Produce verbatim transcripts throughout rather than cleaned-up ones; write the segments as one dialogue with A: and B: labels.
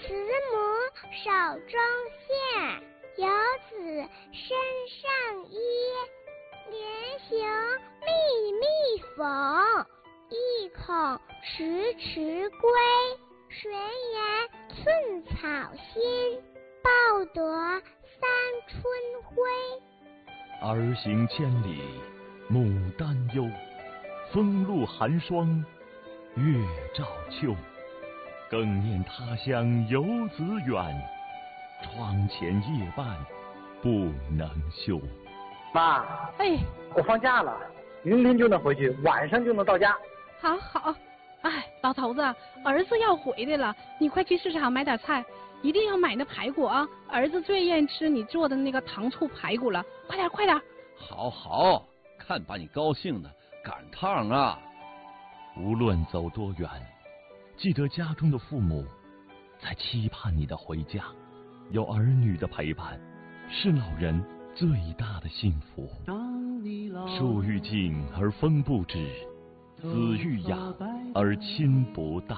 A: 慈母手中线，游子身上衣。连行密密缝，意恐迟迟归。谁言寸草心，报得三春晖。
B: 儿行千里母担忧，风露寒霜月照秋。更念他乡游子远，窗前夜半不能休。
C: 妈，
D: 哎，
C: 我放假了，明天就能回去，晚上就能到家。
D: 好好，哎，老头子，儿子要回来了，你快去市场买点菜，一定要买那排骨啊！儿子最愿意吃你做的那个糖醋排骨了，快点快点！
E: 好好，看把你高兴的，赶趟啊！
B: 无论走多远，记得家中的父母在期盼你的回家，有儿女的陪伴，是老人最大的幸福。树欲静而风不止，子欲养而亲不待。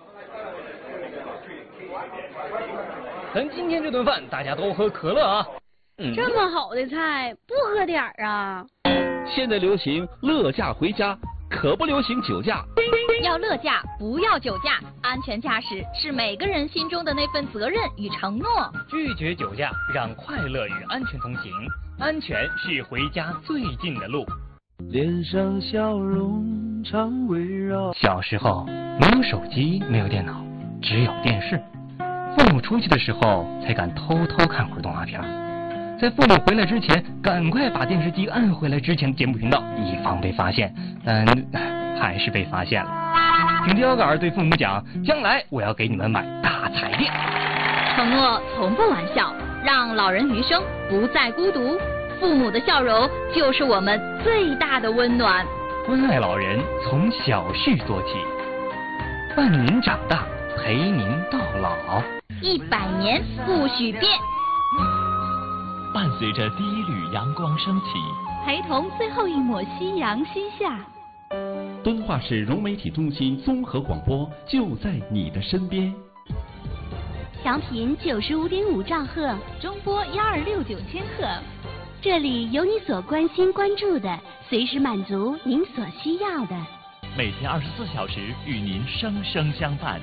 F: 咱今天这顿饭大家都喝可乐啊！
D: 嗯、这么好的菜不喝点儿啊？
E: 现在流行乐驾回家，可不流行酒驾。
G: 要乐驾，不要酒驾。安全驾驶是每个人心中的那份责任与承诺。
F: 拒绝酒驾，让快乐与安全同行。安全是回家最近的路。
H: 脸上笑容常围绕。
F: 小时候没有手机，没有电脑，只有电视。父母出去的时候，才敢偷偷看会儿动画片。在父母回来之前，赶快把电视机按回来之前的节目频道，以防被发现。但还是被发现了。凭秧杆对父母讲，将来我要给你们买大彩电。
G: 承诺从不玩笑，让老人余生不再孤独。父母的笑容就是我们最大的温暖。
F: 关爱老人从小事做起，伴您长大，陪您到老。
G: 一百年不许变。
B: 伴随着第一缕阳光升起，
G: 陪同最后一抹夕阳西下。
I: 敦化市融媒体中心综合广播就在你的身边。
J: 调频九十五点五兆赫，
G: 中波幺二六九千赫。
J: 这里有你所关心关注的，随时满足您所需要的。
B: 每天二十四小时与您生生相伴。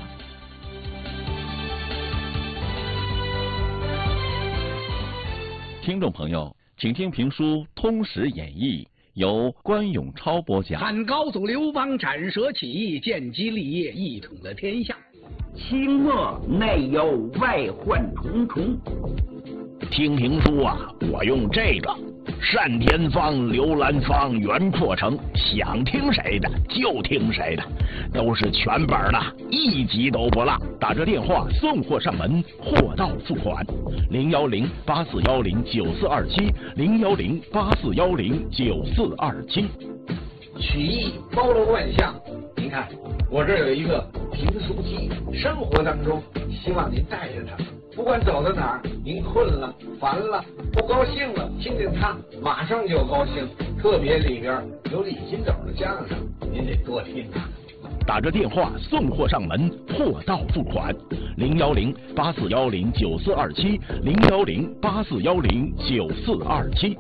E: 听众朋友，请听评书《通史演义》，由关永超播讲。
K: 汉高祖刘邦斩蛇起义，建基立业，一统了天下。
L: 清末内忧外患重重。
M: 听评书啊，我用这个单田芳、刘兰芳、袁阔成，想听谁的就听谁的，都是全本的，一集都不落。打这电话送货上门，货到付款。零幺零八四幺零九四二七，零幺零八四幺零九四二七。
K: 曲艺包罗万象，您看我这儿有一个评书机，生活当中希望您带着它。不管走到哪儿，您困了、烦了、不高兴了，听见它马上就高兴。特别里边有李金斗的相声，您得多听啊。
M: 打着电话送货上门，货到付款。零幺零八四幺零九四二七，零幺零八四幺零九四二七。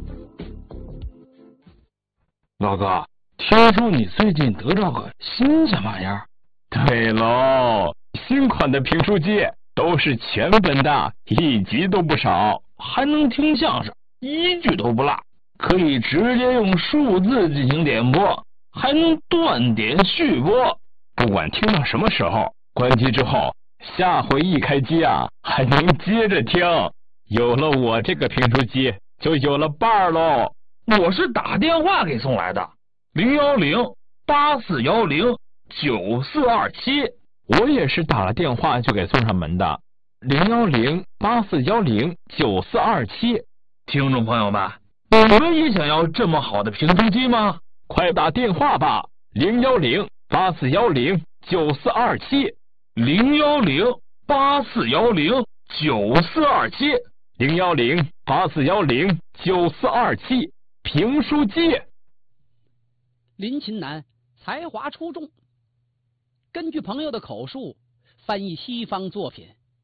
N: 老哥，听说你最近得着个新什么玩意儿？
O: 对喽，新款的评书机。都是全本的，一集都不少，
N: 还能听相声，一句都不落，可以直接用数字进行点播，还能断点续播。
O: 不管听到什么时候，关机之后，下回一开机啊，还能接着听。有了我这个评书机，就有了伴儿喽。
N: 我是打电话给送来的，零幺零八四幺零九四二七。
O: 我也是打了电话就给送上门的，零幺零八四幺零九四二七。
N: 听众朋友们，你们也想要这么好的评书机吗？
O: 快打电话吧，零幺零八四幺零九四二七，
N: 零幺零八四幺零九四二七，
O: 零幺零八四幺零九四二七，评书机。
P: 林琴南才华出众。根据朋友的口述，翻译西方作品，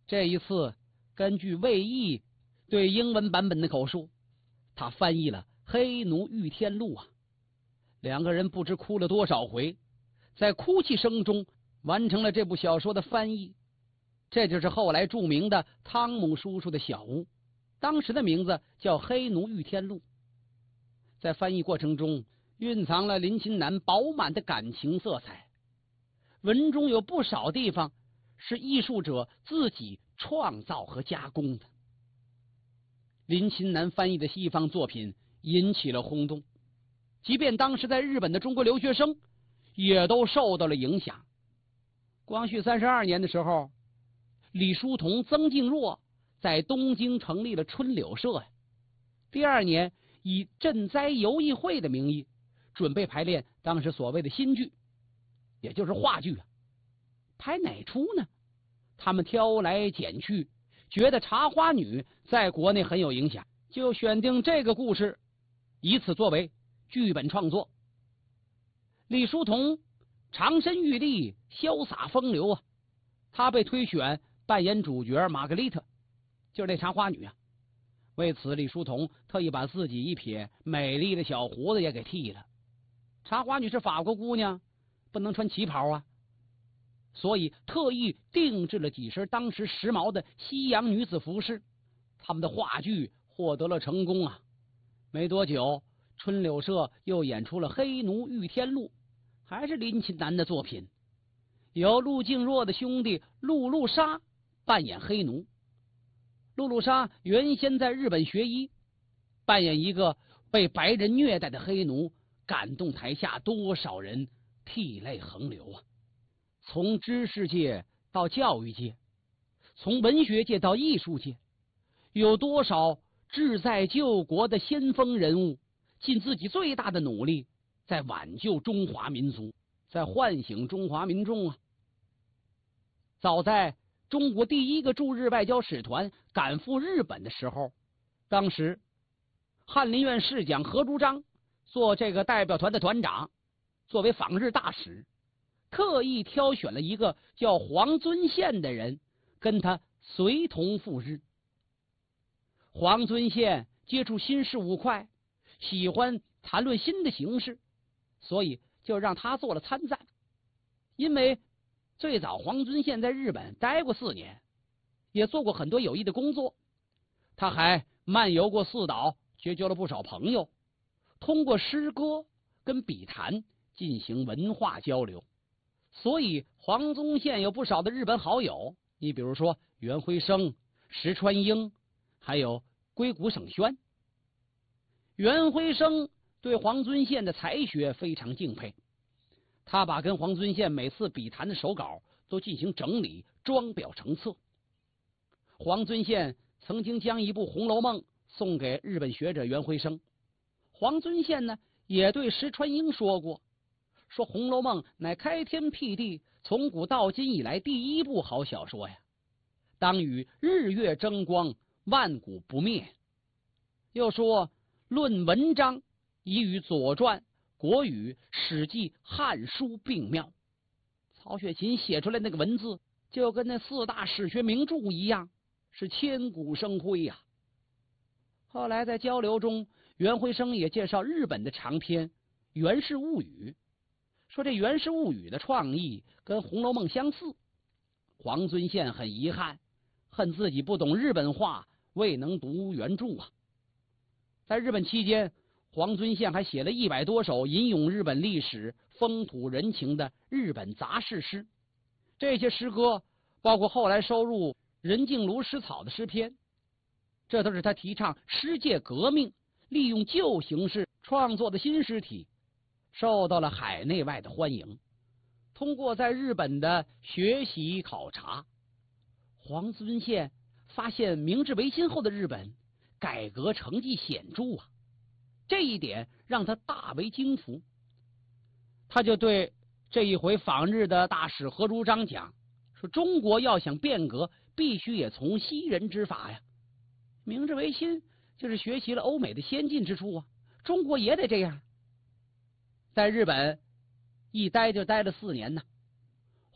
P: 这一次，根据魏毅对英文版本的口述，他翻译了《黑奴遇天录》啊。两个人不知哭了多少回，在哭泣声中完成了这部小说的翻译。这就是后来著名的汤姆叔叔的小屋，当时的名字叫《黑奴遇天录》。在翻译过程中，蕴藏了林琴南饱满的感情色彩，文中有不少地方是艺术者自己创造和加工的。林琴南翻译的西方作品引起了轰动，即便当时在日本的中国留学生也都受到了影响。光绪三十二年的时候，李叔同、曾静若在东京成立了春柳社呀。第二年，以赈灾游艺会的名义准备排练当时所谓的新剧，也就是话剧啊。排哪出呢？他们挑来拣去，觉得《茶花女》在国内很有影响，就选定这个故事，以此作为剧本创作。李叔同长身玉立，潇洒风流啊，他被推选扮演主角玛格丽特，就是那茶花女啊。为此，李叔同特意把自己一撇美丽的小胡子也给剃了。茶花女是法国姑娘，不能穿旗袍啊，所以特意定制了几身当时时髦的西洋女子服饰。他们的话剧获得了成功啊！没多久，春柳社又演出了《黑奴遇天录》，还是林琴南的作品，由陆静若的兄弟陆路沙扮演黑奴。陆路沙原先在日本学医，扮演一个被白人虐待的黑奴，感动台下多少人涕泪横流啊！从知识界到教育界，从文学界到艺术界，有多少志在救国的先锋人物尽自己最大的努力，在挽救中华民族，在唤醒中华民众啊！早在中国第一个驻日外交使团赶赴日本的时候，当时翰林院侍讲何如章做这个代表团的团长，作为访日大使，特意挑选了一个叫黄遵宪的人跟他随同赴日。黄遵宪接触新事物快，喜欢谈论新的形式，所以就让他做了参赞。因为最早黄遵宪在日本待过四年，也做过很多有益的工作，他还漫游过四岛，结交了不少朋友，通过诗歌跟笔谈进行文化交流，所以黄遵宪有不少的日本好友。你比如说袁辉生、石川英，还有龟谷省宣。袁辉生对黄遵宪的才学非常敬佩，他把跟黄遵宪每次笔谈的手稿都进行整理，装裱成册。黄遵宪曾经将一部《红楼梦》送给日本学者袁辉生。黄遵宪呢，也对石川英说过，说《红楼梦》乃开天辟地，从古到今以来第一部好小说呀，当与日月争光，万古不灭。又说论文章，已与《左传》、《国语》、《史记》、《汉书》并妙。曹雪芹写出来那个文字，就跟那四大史学名著一样，是千古生辉呀、啊。后来在交流中，袁辉生也介绍日本的长篇《源氏物语》，说这《源氏物语》的创意跟《红楼梦》相似。黄遵宪很遗憾，恨自己不懂日本话，未能读原著啊。在日本期间，黄遵宪还写了一百多首吟咏日本历史、风土人情的日本杂事诗。这些诗歌包括后来收入任敬庐诗草的诗篇，这都是他提倡诗界革命，利用旧形式创作的新诗体，受到了海内外的欢迎。通过在日本的学习考察，黄遵宪发现明治维新后的日本改革成绩显著啊，这一点让他大为惊服。他就对这一回访日的大使何如章讲，说中国要想变革，必须也从西人之法呀。明治维新就是学习了欧美的先进之处啊，中国也得这样。在日本一待就待了四年呢。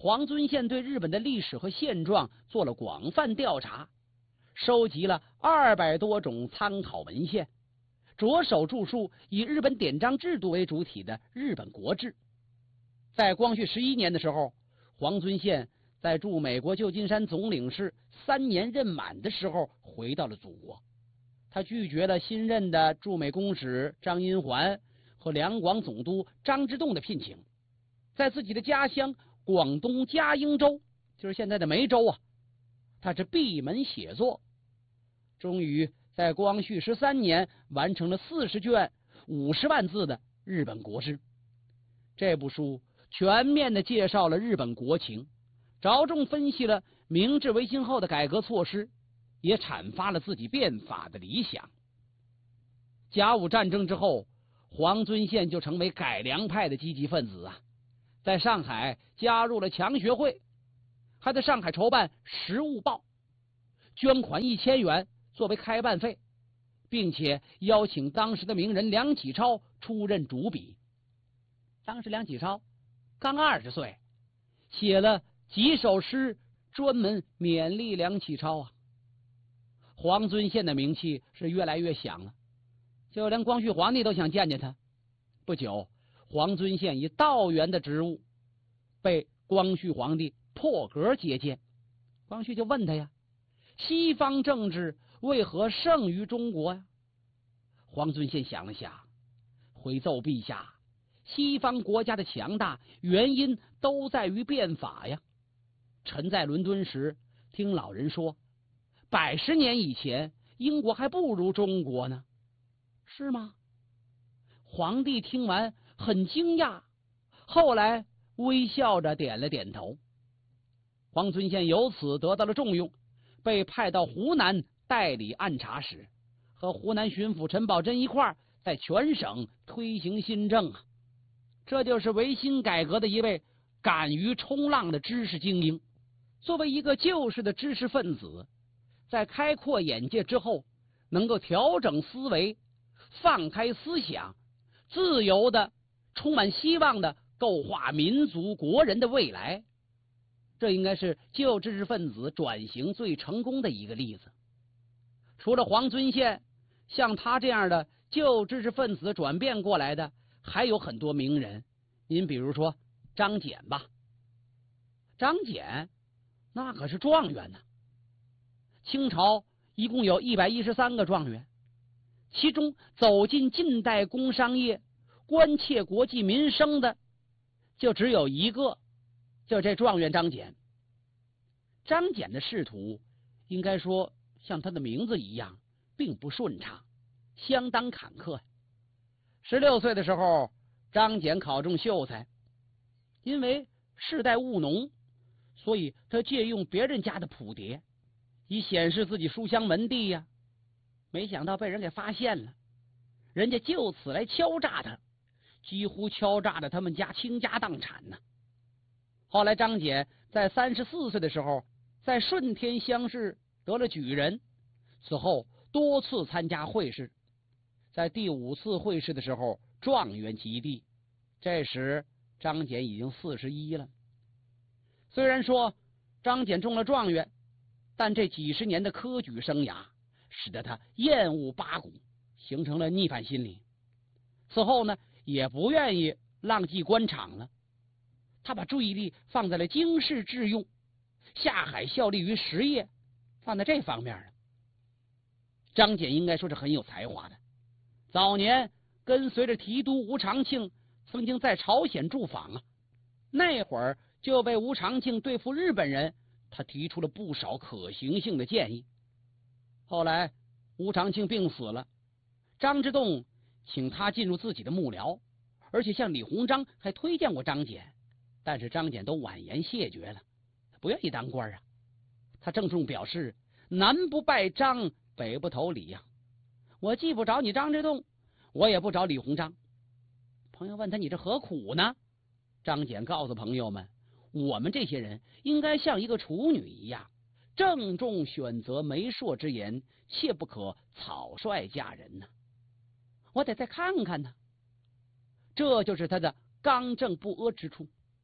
P: 黄遵宪对日本的历史和现状做了广泛调查，收集了二百多种参考文献，着手著述以日本典章制度为主体的日本国志。在光绪十一年的时候，黄遵宪在驻美国旧金山总领事三年任满的时候回到了祖国。他拒绝了新任的驻美公使张荫环和两广总督张之洞的聘请，在自己的家乡广东嘉应州，就是现在的梅州啊，他是闭门写作，终于在光绪十三年完成了四十卷五十万字的日本国志。这部书全面的介绍了日本国情，着重分析了明治维新后的改革措施，也阐发了自己变法的理想。甲午战争之后，黄遵宪就成为改良派的积极分子啊，在上海加入了强学会，还在上海筹办《时务报》，捐款一千元作为开办费，并且邀请当时的名人梁启超出任主笔。当时梁启超刚二十岁，写了几首诗专门勉励梁启超啊。黄遵宪的名气是越来越响了，就连光绪皇帝都想见见他。不久，黄遵宪以道员的职务被光绪皇帝破格接见。光绪就问他呀，西方政治为何胜于中国呀？黄遵宪想了想，回奏陛下，西方国家的强大原因都在于变法呀。臣在伦敦时听老人说，百十年以前英国还不如中国呢，是吗？皇帝听完很惊讶，后来微笑着点了点头。黄遵宪由此得到了重用，被派到湖南代理按察使，和湖南巡抚陈宝箴一块儿在全省推行新政啊。这就是维新改革的一位敢于冲浪的知识精英。作为一个旧式的知识分子，在开阔眼界之后，能够调整思维，放开思想，自由的、充满希望的构画民族国人的未来。这应该是旧知识分子转型最成功的一个例子。除了黄遵宪，像他这样的旧知识分子转变过来的还有很多名人。您比如说张謇吧，张謇那可是状元呢。清朝一共有一百一十三个状元，其中走进近代工商业、关切国计民生的就只有一个，就这状元张謇。张謇的仕途应该说像他的名字一样，并不顺畅，相当坎坷。十六岁的时候，张謇考中秀才，因为世代务农，所以他借用别人家的谱牒，以显示自己书香门第呀。没想到被人给发现了，人家就此来敲诈他，几乎敲诈的他们家倾家荡产呢。后来张謇在三十四岁的时候，在顺天乡试得了举人，此后多次参加会试，在第五次会试的时候状元及第。这时张謇已经四十一了。虽然说张謇中了状元，但这几十年的科举生涯使得他厌恶八股，形成了逆反心理。此后呢，也不愿意浪迹官场了，他把注意力放在了经世致用，下海效力于实业，放在这方面了。张謇应该说是很有才华的，早年跟随着提督吴长庆曾经在朝鲜驻访啊，那会儿就被吴长庆对付日本人，他提出了不少可行性的建议。后来吴长庆病死了，张之洞请他进入自己的幕僚，而且向李鸿章还推荐过张謇，但是张謇都婉言谢绝了，不愿意当官啊。他郑重表示，南不拜张，北不投李呀、啊，我既不找你张之洞，我也不找李鸿章。朋友问他，你这何苦呢？张謇告诉朋友们，我们这些人应该像一个处女一样，郑重选择媒妁之言，切不可草率嫁人呢、啊。我得再看看呢。这就是他的刚正不阿之处。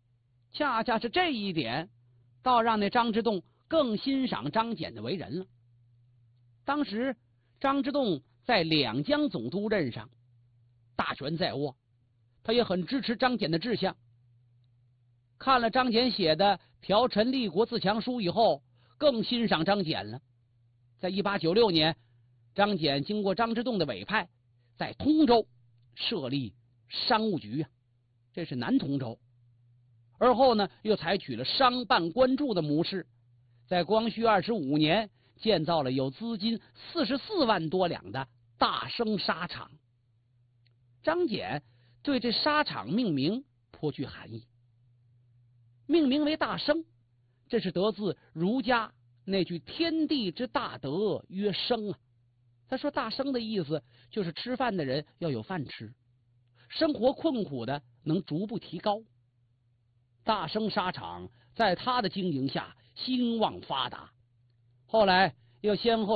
P: 恰恰是这一点，倒让那张之洞更欣赏张謇的为人了。当时张之洞在两江总督任上，大权在握，他也很支持张謇的志向。看了张謇写的《条陈立国自强书》以后，更欣赏张謇了。在一八九六年，张謇经过张之洞的委派，在通州设立商务局啊，这是南通州。而后呢，又采取了商办官助的模式，在光绪二十五年建造了有资金四十四万多两的大生纱厂。张謇对这纱厂命名颇具含义，命名为大生，这是得自儒家那句天地之大德曰生啊。他说大生的意思就是吃饭的人要有饭吃，生活困苦的能逐步提高。大生纱厂在他的经营下兴旺发达，后来又先后